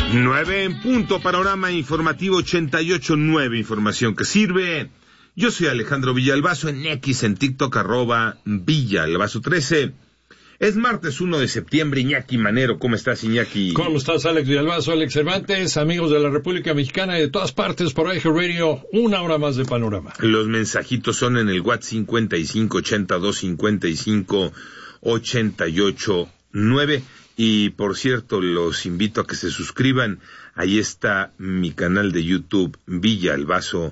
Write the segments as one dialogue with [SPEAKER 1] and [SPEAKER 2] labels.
[SPEAKER 1] 9 en punto, panorama informativo 88.9, información que sirve. Yo soy Alejandro Villalbazo, en X, en TikTok, @Villalbazo13. Es martes 1 de septiembre, Iñaki Manero. ¿Cómo estás, Iñaki?
[SPEAKER 2] ¿Cómo estás, Alex Villalbazo, Alex Cervantes, amigos de la República Mexicana y de todas partes por Eje Radio? Una hora más de panorama.
[SPEAKER 1] Los mensajitos son en el WhatsApp 5582558889. Y por cierto, los invito a que se suscriban. Ahí está mi canal de YouTube, Villalbazo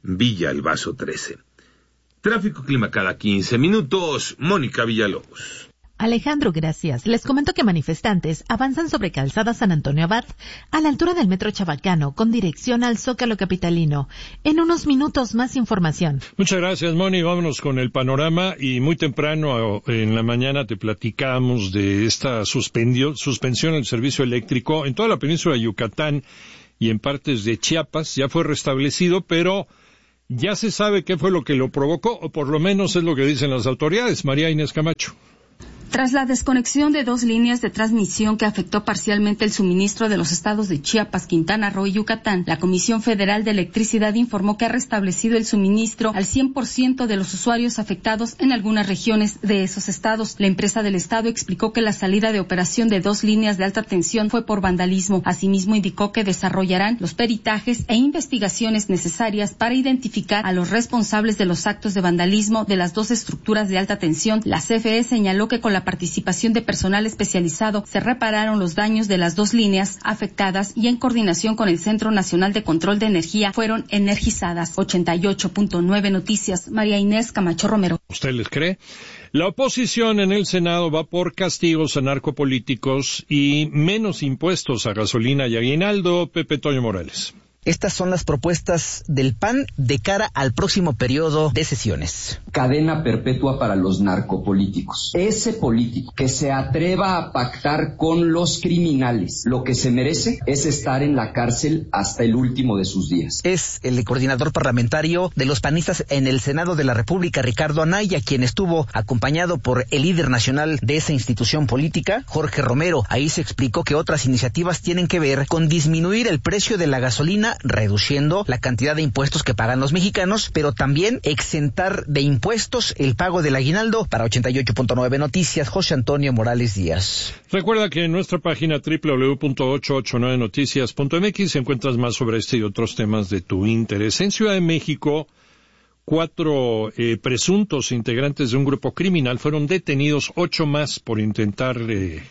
[SPEAKER 1] 13. Tráfico, clima cada 15 minutos. Mónica Villalobos.
[SPEAKER 3] Alejandro, gracias. Les comento que manifestantes avanzan sobre Calzada San Antonio Abad, a la altura del Metro Chabacano, con dirección al Zócalo capitalino. En unos minutos, más información.
[SPEAKER 2] Muchas gracias, Moni. Vámonos con el panorama. Y muy temprano en la mañana te platicamos de esta suspensión del servicio eléctrico en toda la península de Yucatán y en partes de Chiapas. Ya fue restablecido, pero ya se sabe qué fue lo que lo provocó, o por lo menos es lo que dicen las autoridades. María Inés Camacho.
[SPEAKER 4] Tras la desconexión de 2 líneas de transmisión que afectó parcialmente el suministro de los estados de Chiapas, Quintana Roo y Yucatán, la Comisión Federal de Electricidad informó que ha restablecido el suministro al 100% de los usuarios afectados en algunas regiones de esos estados. La empresa del estado explicó que la salida de operación de 2 líneas de alta tensión fue por vandalismo. Asimismo, indicó que desarrollarán los peritajes e investigaciones necesarias para identificar a los responsables de los actos de vandalismo de las 2 estructuras de alta tensión. La CFE señaló que con la participación de personal especializado se repararon los daños de las 2 líneas afectadas y en coordinación con el Centro Nacional de Control de Energía fueron energizadas. 88.9 Noticias, María Inés Camacho Romero.
[SPEAKER 2] ¿Usted les cree? La oposición en el Senado va por castigos a narcopolíticos y menos impuestos a gasolina y aguinaldo. Pepe Toño Morales.
[SPEAKER 5] Estas son las propuestas del PAN de cara al próximo periodo de sesiones.
[SPEAKER 6] Cadena perpetua para los narcopolíticos. Ese político que se atreva a pactar con los criminales, lo que se merece es estar en la cárcel hasta el último de sus días.
[SPEAKER 5] Es el coordinador parlamentario de los panistas en el Senado de la República, Ricardo Anaya, quien estuvo acompañado por el líder nacional de esa institución política, Jorge Romero. Ahí se explicó que otras iniciativas tienen que ver con disminuir el precio de la gasolina, reduciendo la cantidad de impuestos que pagan los mexicanos, pero también exentar de impuestos el pago del aguinaldo. Para 88.9 Noticias, José Antonio Morales Díaz.
[SPEAKER 2] Recuerda que en nuestra página www.889noticias.mx encuentras más sobre este y otros temas de tu interés. En Ciudad de México, 4 presuntos integrantes de un grupo criminal fueron detenidos, 8 más por intentar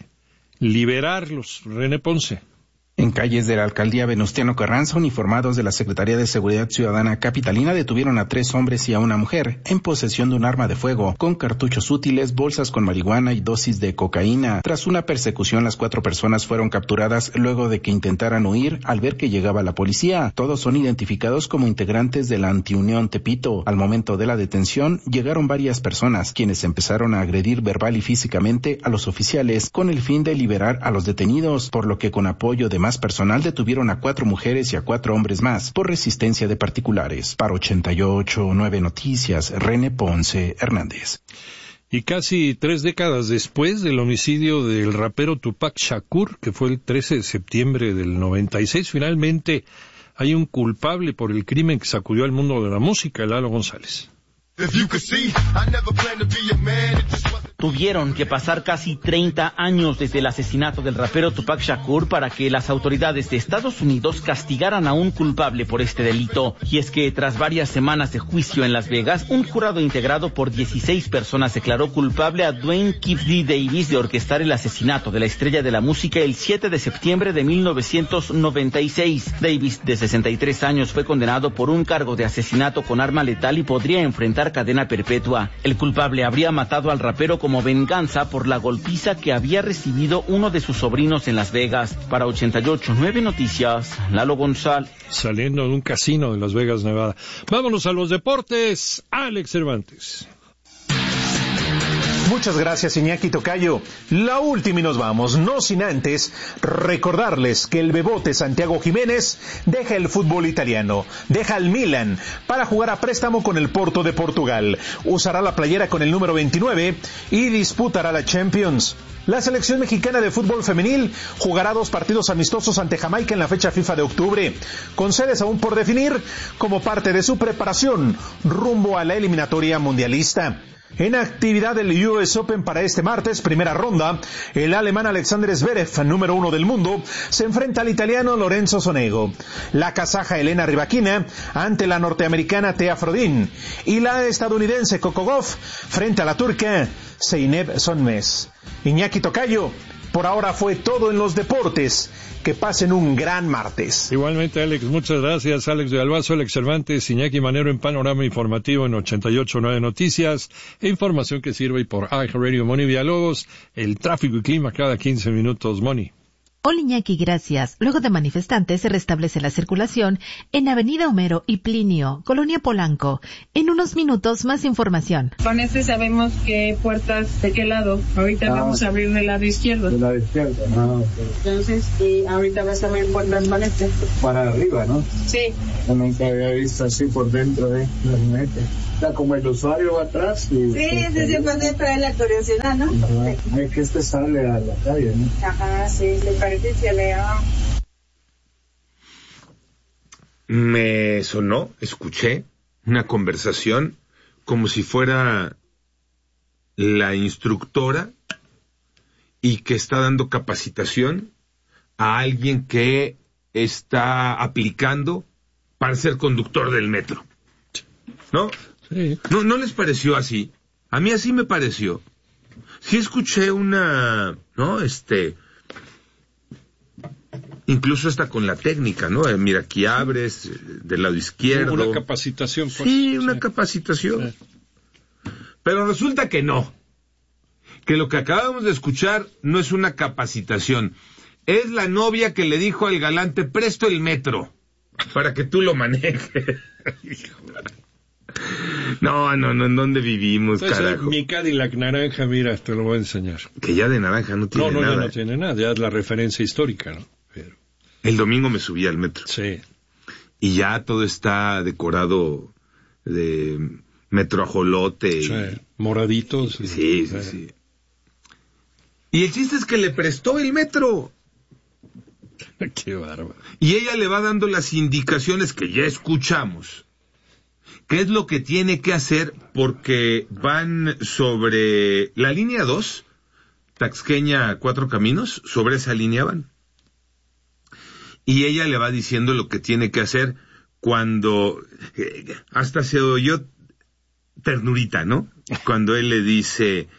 [SPEAKER 2] liberarlos. René Ponce.
[SPEAKER 7] En calles de la alcaldía Venustiano Carranza, uniformados de la Secretaría de Seguridad Ciudadana capitalina detuvieron a 3 hombres y a una mujer en posesión de un arma de fuego, con cartuchos útiles, bolsas con marihuana y dosis de cocaína. Tras una persecución, las 4 personas fueron capturadas luego de que intentaran huir al ver que llegaba la policía. Todos son identificados como integrantes de la Antiunión Tepito. Al momento de la detención, llegaron varias personas, quienes empezaron a agredir verbal y físicamente a los oficiales con el fin de liberar a los detenidos, por lo que con apoyo de más personal detuvieron a 4 mujeres y a 4 hombres más por resistencia de particulares. Para 88.9 Noticias, René Ponce Hernández.
[SPEAKER 2] Y casi 3 décadas después del homicidio del rapero Tupac Shakur, que fue el 13 de septiembre del 96, finalmente hay un culpable por el crimen que sacudió al mundo de la música, Lalo González.
[SPEAKER 8] Tuvieron que pasar casi 30 años desde el asesinato del rapero Tupac Shakur para que las autoridades de Estados Unidos castigaran a un culpable por este delito. Y es que tras varias semanas de juicio en Las Vegas, un jurado integrado por 16 personas declaró culpable a Dwayne Keith Lee Davis de orquestar el asesinato de la estrella de la música el 7 de septiembre de 1996. Davis, de 63 años, fue condenado por un cargo de asesinato con arma letal y podría enfrentar cadena perpetua. El culpable habría matado al rapero como venganza por la golpiza que había recibido uno de sus sobrinos en Las Vegas. Para 88.9 Noticias, Lalo González.
[SPEAKER 2] Saliendo de un casino de Las Vegas, Nevada. Vámonos a los deportes, Alex Cervantes.
[SPEAKER 9] Muchas gracias, Iñaki Tocayo. La última y nos vamos, no sin antes recordarles que el bebote Santiago Jiménez deja el fútbol italiano, deja al Milan para jugar a préstamo con el Porto de Portugal. Usará la playera con el número 29 y disputará la Champions. La selección mexicana de fútbol femenil jugará 2 partidos amistosos ante Jamaica en la fecha FIFA de octubre, con sedes aún por definir como parte de su preparación rumbo a la eliminatoria mundialista. En actividad del US Open para este martes, primera ronda, el alemán Alexander Zverev, número 1 del mundo, se enfrenta al italiano Lorenzo Sonego, la kazaja Elena Rybakina ante la norteamericana Thea Frodin y la estadounidense Coco Gauff frente a la turca Zeynep Sonmez. Iñaki Tocayo, por ahora fue todo en los deportes. Que pasen un gran martes.
[SPEAKER 2] Igualmente, Alex, muchas gracias. Alex de Albazo, Alex Cervantes, Iñaki Manero en Panorama Informativo en 88.9 Noticias, e información que sirve por iHeartRadio. Moni Villalobos, el tráfico y clima cada 15 minutos. Moni.
[SPEAKER 3] Hola, Iñaki, gracias. Luego de manifestantes se restablece la circulación en Avenida Homero y Plinio, Colonia Polanco. En unos minutos, más información.
[SPEAKER 10] Con este sabemos qué puertas, de qué lado. Ahorita vamos a abrir del lado izquierdo.
[SPEAKER 11] Del lado izquierdo, okay.
[SPEAKER 10] Entonces, y ahorita vas a abrir puertas con este.
[SPEAKER 11] Para arriba, ¿no?
[SPEAKER 10] Sí.
[SPEAKER 11] Yo nunca había visto así por dentro de la jinete. O sea, como el usuario va atrás y...
[SPEAKER 10] Sí, ese siempre trae la curiosidad, ¿no?
[SPEAKER 11] Es que este sale a la calle, ¿no?
[SPEAKER 10] Ajá, sí, se parece a León.
[SPEAKER 1] Me sonó, escuché una conversación como si fuera la instructora y que está dando capacitación a alguien que está aplicando para ser conductor del metro. ¿No?
[SPEAKER 2] Sí.
[SPEAKER 1] ¿No les pareció así? A mí así me pareció. Sí escuché una, ¿no? Incluso hasta con la técnica, ¿no? Mira, aquí abres del lado izquierdo.
[SPEAKER 2] Una capacitación. Pues,
[SPEAKER 1] sí, una capacitación. Sí. Pero resulta que no. Que lo que acabamos de escuchar no es una capacitación. Es la novia que le dijo al galán, te presto el metro para que tú lo manejes. No, ¿en dónde vivimos,
[SPEAKER 2] entonces,
[SPEAKER 1] carajo?
[SPEAKER 2] Mi Cadillac naranja, mira, te lo voy a enseñar.
[SPEAKER 1] Que ya de naranja no tiene nada.
[SPEAKER 2] Ya no tiene nada, ya es la referencia histórica, ¿no? Pero...
[SPEAKER 1] El domingo me subí al metro.
[SPEAKER 2] Sí.
[SPEAKER 1] Y ya todo está decorado de metro ajolote.
[SPEAKER 2] Sí, moraditos.
[SPEAKER 1] Sí. Y el chiste es que le prestó el metro.
[SPEAKER 2] Qué bárbaro.
[SPEAKER 1] Y ella le va dando las indicaciones que ya escuchamos. ¿Qué es lo que tiene que hacer? Porque van sobre la línea 2, Taxqueña 4 Caminos, sobre esa línea van. Y ella le va diciendo lo que tiene que hacer cuando... hasta se oyó ternurita, ¿no? Cuando él le dice,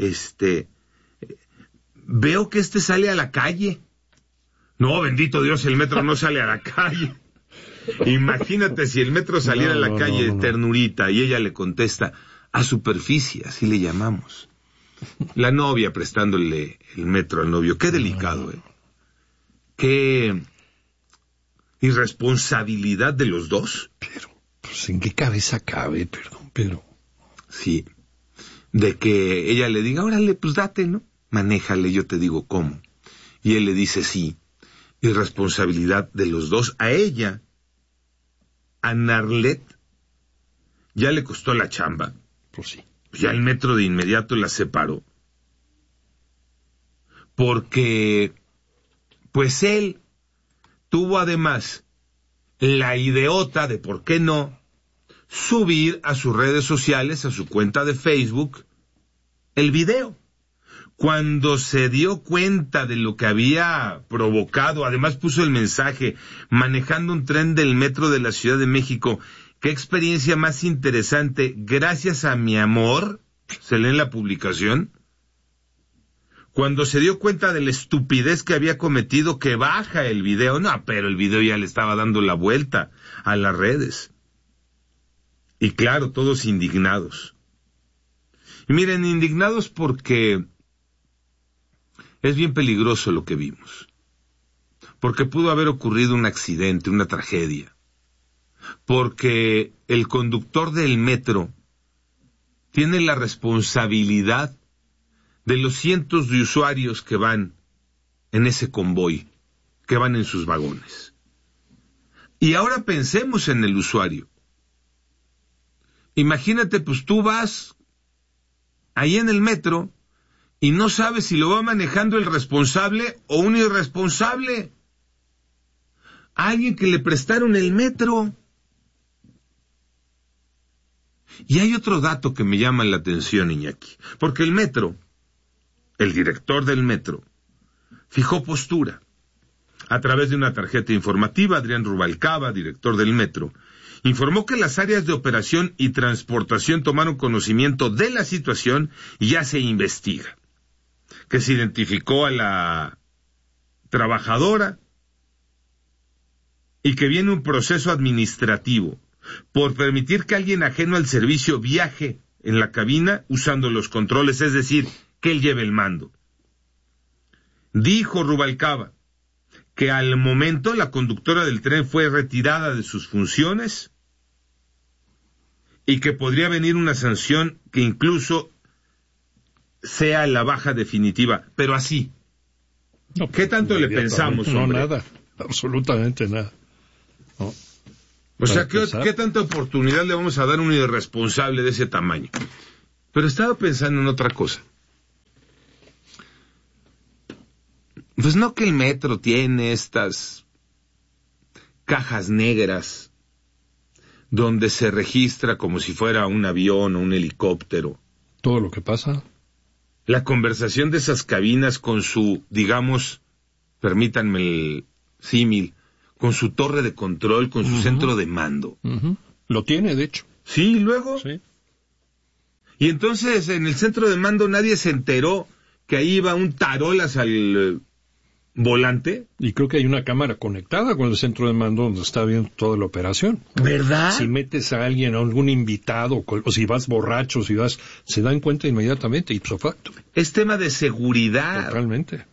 [SPEAKER 1] veo que sale a la calle. No, bendito Dios, el metro no sale a la calle. Imagínate si el metro saliera a la calle, ternurita, y ella le contesta, a superficie, así le llamamos. La novia prestándole el metro al novio, qué delicado, qué irresponsabilidad de los dos.
[SPEAKER 2] Pero, pues, ¿en qué cabeza cabe? Pero...
[SPEAKER 1] Sí, de que ella le diga, órale, pues date, ¿no? Manéjale, yo te digo cómo. Y él le dice, sí, irresponsabilidad de los dos. A ella, a Narlet, ya le costó la chamba.
[SPEAKER 2] Pues sí.
[SPEAKER 1] Ya el metro de inmediato la separó. Porque, pues él tuvo además la idiota de, ¿por qué no?, subir a sus redes sociales, a su cuenta de Facebook, el video. Cuando se dio cuenta de lo que había provocado, además puso el mensaje, manejando un tren del metro de la Ciudad de México, qué experiencia más interesante, gracias a mi amor, se lee en la publicación. Cuando se dio cuenta de la estupidez que había cometido, que baja el video, no, pero el video ya le estaba dando la vuelta a las redes. Y claro, todos indignados. Y miren, indignados porque es bien peligroso lo que vimos. Porque pudo haber ocurrido un accidente, una tragedia. Porque el conductor del metro tiene la responsabilidad de los cientos de usuarios que van en ese convoy, que van en sus vagones. Y ahora pensemos en el usuario. Imagínate, pues tú vas ahí en el metro y no sabes si lo va manejando el responsable o un irresponsable. Alguien que le prestaron el metro. Y hay otro dato que me llama la atención, Iñaki, porque el metro, el director del metro, fijó postura. A través de una tarjeta informativa, Adrián Rubalcaba, director del metro, informó que las áreas de operación y transportación tomaron conocimiento de la situación y ya se investiga. Que se identificó a la trabajadora y que viene un proceso administrativo por permitir que alguien ajeno al servicio viaje en la cabina usando los controles, es decir, que él lleve el mando. Dijo Rubalcaba que al momento la conductora del tren fue retirada de sus funciones y que podría venir una sanción que incluso sea la baja definitiva, pero así.
[SPEAKER 2] No,
[SPEAKER 1] ¿qué tanto le pensamos, hombre?
[SPEAKER 2] No, nada, absolutamente nada. No.
[SPEAKER 1] O sea, ¿qué tanta oportunidad le vamos a dar a un irresponsable de ese tamaño? Pero estaba pensando en otra cosa. Pues no que el metro tiene estas cajas negras donde se registra como si fuera un avión o un helicóptero.
[SPEAKER 2] Todo lo que pasa.
[SPEAKER 1] La conversación de esas cabinas con su, digamos, permítanme el símil, con su torre de control, con su centro de mando.
[SPEAKER 2] Lo tiene, de hecho.
[SPEAKER 1] Sí, luego.
[SPEAKER 2] Sí.
[SPEAKER 1] Y entonces en el centro de mando nadie se enteró que ahí iba un tarolas al volante.
[SPEAKER 2] Y creo que hay una cámara conectada con el centro de mando donde está viendo toda la operación, ¿no?
[SPEAKER 1] ¿Verdad?
[SPEAKER 2] Si metes a alguien, a algún invitado, o si vas borracho, se dan cuenta inmediatamente, ipso facto.
[SPEAKER 1] Es tema de seguridad.
[SPEAKER 2] Totalmente.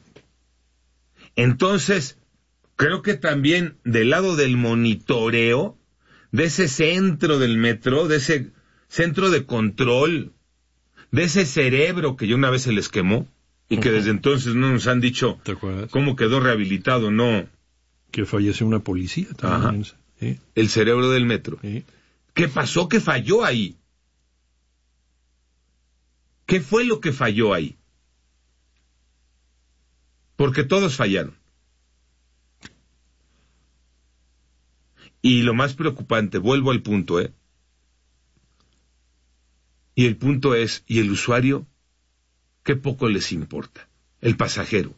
[SPEAKER 1] Entonces, creo que también del lado del monitoreo, de ese centro del metro, de ese centro de control, de ese cerebro que ya una vez se les quemó, y que desde entonces no nos han dicho cómo quedó rehabilitado, no.
[SPEAKER 2] Que falleció una policía también. ¿Sí?
[SPEAKER 1] El cerebro del metro.
[SPEAKER 2] ¿Sí?
[SPEAKER 1] ¿Qué pasó que falló ahí? ¿Qué fue lo que falló ahí? Porque todos fallaron. Y lo más preocupante, vuelvo al punto, Y el punto es, ¿y el usuario? Qué poco les importa, el pasajero.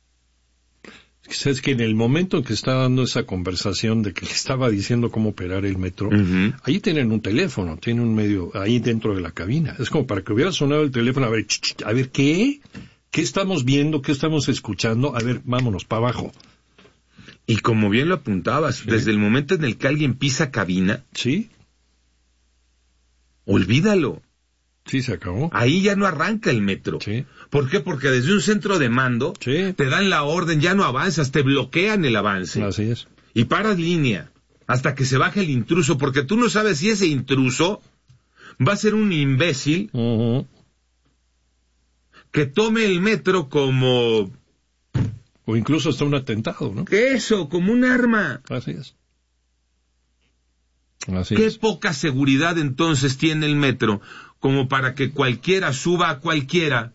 [SPEAKER 2] Es que en el momento en que está dando esa conversación de que le estaba diciendo cómo operar el metro, ahí tienen un teléfono, tienen un medio ahí dentro de la cabina. Es como para que hubiera sonado el teléfono, a ver, ¿qué estamos viendo? ¿Qué estamos escuchando? A ver, vámonos, para abajo.
[SPEAKER 1] Y como bien lo apuntabas,
[SPEAKER 2] ¿sí?
[SPEAKER 1] Desde el momento en el que alguien pisa cabina,
[SPEAKER 2] sí,
[SPEAKER 1] olvídalo.
[SPEAKER 2] Sí, se acabó.
[SPEAKER 1] Ahí ya no arranca el metro.
[SPEAKER 2] Sí.
[SPEAKER 1] ¿Por qué? Porque desde un centro de mando te dan la orden, ya no avanzas, te bloquean el avance.
[SPEAKER 2] Así es.
[SPEAKER 1] Y paras línea hasta que se baje el intruso, porque tú no sabes si ese intruso va a ser un imbécil que tome el metro como...
[SPEAKER 2] O incluso hasta un atentado, ¿no?
[SPEAKER 1] ¿Qué eso? Como un arma.
[SPEAKER 2] Así es.
[SPEAKER 1] Qué poca seguridad entonces tiene el metro como para que cualquiera suba a cualquiera.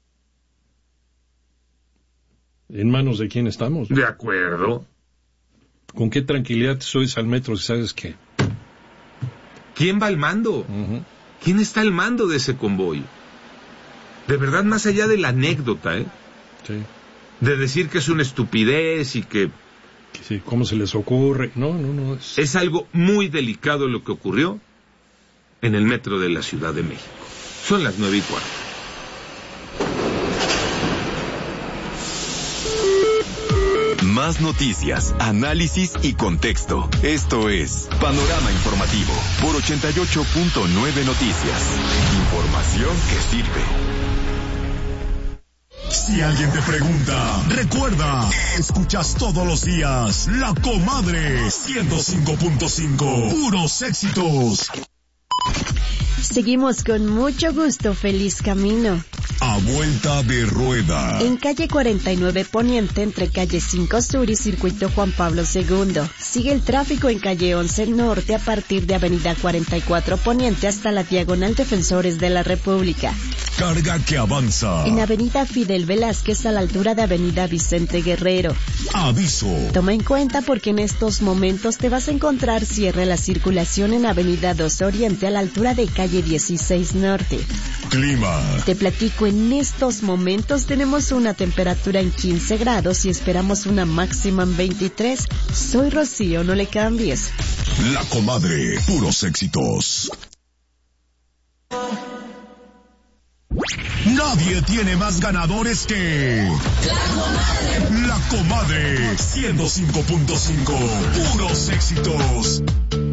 [SPEAKER 2] ¿En manos de quién estamos?
[SPEAKER 1] De acuerdo.
[SPEAKER 2] ¿Con qué tranquilidad te subes al metro si sabes que?
[SPEAKER 1] ¿Quién va al mando? ¿Quién está al mando de ese convoy? De verdad, más allá de la anécdota,
[SPEAKER 2] Sí.
[SPEAKER 1] De decir que es una estupidez y que...
[SPEAKER 2] Sí, ¿cómo se les ocurre? No.
[SPEAKER 1] Es algo muy delicado lo que ocurrió en el metro de la Ciudad de México. Son las 9:15.
[SPEAKER 12] Más noticias, análisis y contexto. Esto es Panorama Informativo por 88.9 Noticias. Información que sirve.
[SPEAKER 13] Si alguien te pregunta, recuerda, escuchas todos los días La Comadre 105.5, puros éxitos.
[SPEAKER 14] Seguimos con mucho gusto, feliz camino.
[SPEAKER 13] A vuelta de rueda.
[SPEAKER 14] En calle 49 Poniente, entre calle 5 Sur y circuito Juan Pablo II. Sigue el tráfico en calle 11 Norte a partir de avenida 44 Poniente hasta la diagonal Defensores de la República.
[SPEAKER 13] Carga que avanza.
[SPEAKER 14] En avenida Fidel Velázquez a la altura de avenida Vicente Guerrero.
[SPEAKER 13] Aviso.
[SPEAKER 14] Toma en cuenta porque en estos momentos te vas a encontrar cierre la circulación en avenida 2 Oriente a la altura de calle 16 Norte.
[SPEAKER 13] Clima.
[SPEAKER 14] Te platico, en estos momentos tenemos una temperatura en 15 grados y esperamos una máxima en 23. Soy Rocío, no le cambies.
[SPEAKER 13] La Comadre, puros éxitos. Nadie tiene más ganadores que La Comadre 105.5, puros éxitos.